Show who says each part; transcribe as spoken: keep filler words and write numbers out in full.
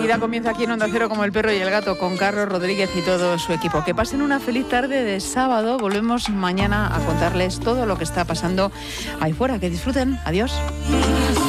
Speaker 1: vida comienza aquí en Onda Cero como el perro y el gato, con Carlos Rodríguez y todo su equipo. Que pasen una feliz tarde de sábado. Volvemos mañana a contarles todo lo que está pasando ahí fuera. Que disfruten. Adiós.